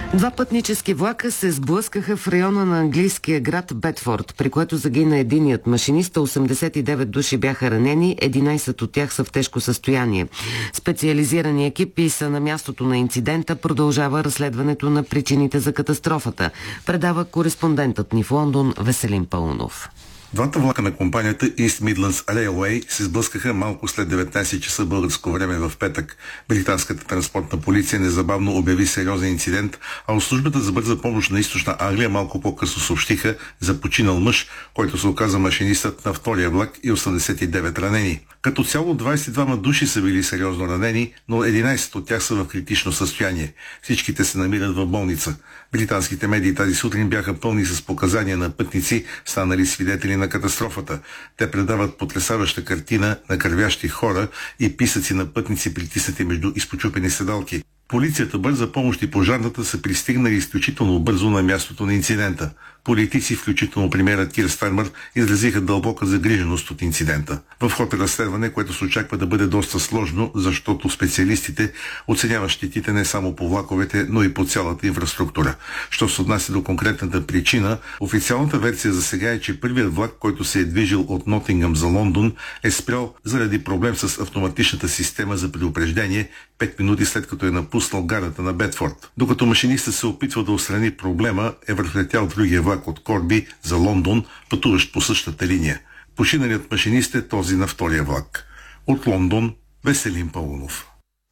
Два пътнически влака се сблъскаха в района на английския град Бедфорд, при което загина единият машинист, 89 души бяха ранени, 11 от тях са в тежко състояние. Специализирани екипи са на мястото на инцидента, продължава разследването на причините за катастрофата. Предава кореспондентът ни в Лондон Веселин Паунов. Двата влака на компанията East Midlands Railway се сблъскаха малко след 19 часа българско време в петък. Британската транспортна полиция незабавно обяви сериозен инцидент, а от службата за бърза помощ на Източна Англия малко по-късно съобщиха за починал мъж, който се оказа машинистът на втория влак и 89 ранени. Като цяло 22 души са били сериозно ранени, но 11 от тях са в критично състояние. Всичките се намират в болница. Британските медии тази сутрин бяха пълни с показания на пътници, станали свидетели на катастрофата. Те предават потресаваща картина на кървящи хора и писъци на пътници, притиснати между изпочупени седалки. Полицията, бърза помощ и пожарната са пристигнали изключително бързо на мястото на инцидента. Политици, включително премиерът Кир Стармър, изразиха дълбока загриженост от инцидента. В ход е разследване, което се очаква да бъде доста сложно, защото специалистите оценяват щетите не само по влаковете, но и по цялата инфраструктура. Що се отнася до конкретната причина, официалната версия за сега е, че първият влак, който се е движил от Нотингъм за Лондон, е спрял заради проблем с автоматичната система за предупреждение 5 минути след като е напуснал гарата на Бедфорд. Докато машинистът се опитва да отстрани проблема, е върхлетял другия влак от Корби за Лондон, пътуващ по същата линия. Починалият машинист е този на втория влак. От Лондон, Веселин Паунов.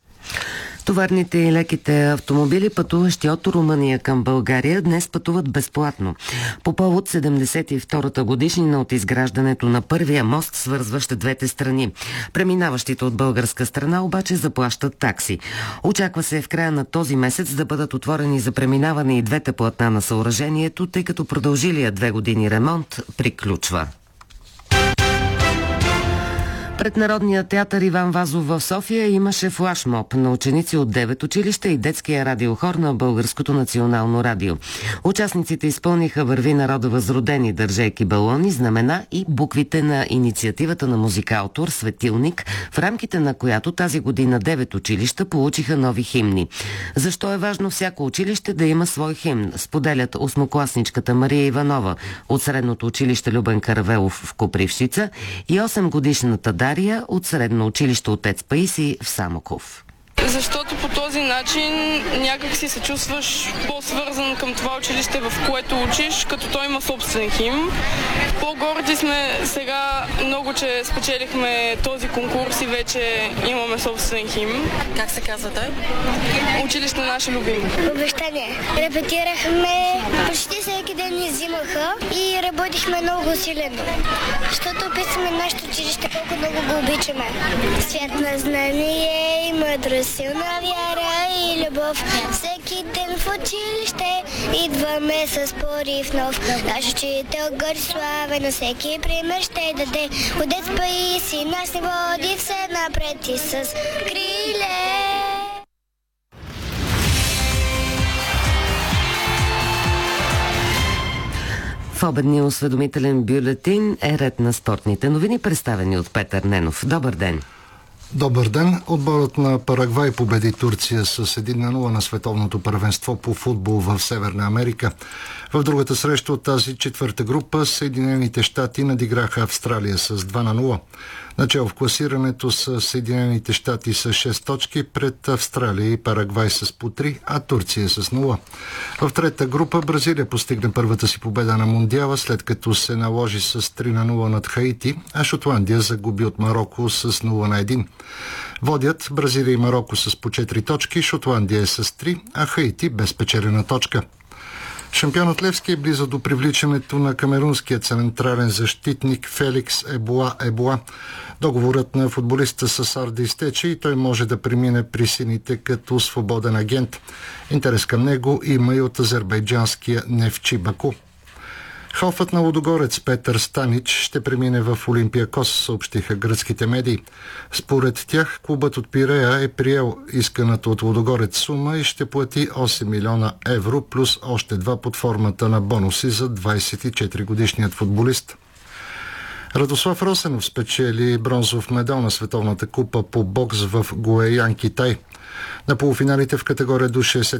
Товарните и леките автомобили, пътуващи от Румъния към България, днес пътуват безплатно. По повод 72-та годишнина от изграждането на първия мост, свързващ двете страни. Преминаващите от българска страна обаче заплащат такси. Очаква се в края на този месец да бъдат отворени за преминаване и двете платна на съоръжението, тъй като продължилия 2 години ремонт приключва. Пред Народния театър Иван Вазов в София имаше флашмоб на ученици от 9 училища и детския радиохор на Българското национално радио. Участниците изпълниха "Върви народа възродени", държейки балони, знамена и буквите на инициативата на музикалтор "Светилник", в рамките на която тази година 9 училища получиха нови химни. Защо е важно всяко училище да има свой химн, споделят осмокласничката Мария Иванова от средното училище Любен Каравелов в Копривщица и 8-годишната Дария от средно училище Отец Паисий в Самоков. Защото по този начин някак си се чувстваш по-свързан към това училище, в което учиш, като той има собствен химн. По-горди сме сега много, че спечелихме този конкурс и вече имаме собствен химн. Как се казва той? Училище наше любимо. Обещание. Репетирахме, почти всеки ден ни взимаха и работихме много усилено. Защото описваме нашето училище, колко много го обичаме. Свят на знание и мъдрост, силна вяра и любов. Всеки ден в училище идваме с порив нов. Наш учител горд славен, на всеки пример ще даде. Отец Паисий нас не води все напред и с криле. В обедния осведомителен бюлетин е ред на спортните новини, представени от Петър Ненов. Добър ден! Добър ден! Отборът на Парагвай победи Турция с 1-0 на световното първенство по футбол в Северна Америка. В другата среща от тази четвърта група Съединените щати надиграха Австралия с 2-0. Начало в класирането са Съединените щати с 6 точки, пред Австралия и Парагвай с по 3, а Турция с 0. В трета група Бразилия постигна първата си победа на Мондиала, след като се наложи с 3-0 над Хаити, а Шотландия загуби от Мароко с 0-1. Водят Бразилия и Мароко с по 4 точки, Шотландия е с 3, а Хаити без печелена точка. Шампионът Левски е близо до привличането на камерунския централен защитник Феликс Ебоа. Договорът на футболиста с Арда изтече и той може да премине при сините като свободен агент. Интерес към него има и от азербайджанския Нефчи Баку. Халфът на Лудогорец Петър Станич ще премине в Олимпиакос, съобщиха гръцките медии. Според тях клубът от Пирея е приел исканата от Лудогорец сума и ще плати 8 милиона евро плюс още 2 под формата на бонуси за 24-годишният футболист. Радослав Росенов спечели бронзов медал на Световната купа по бокс в Гуейян, Китай. На полуфиналите в категория до 60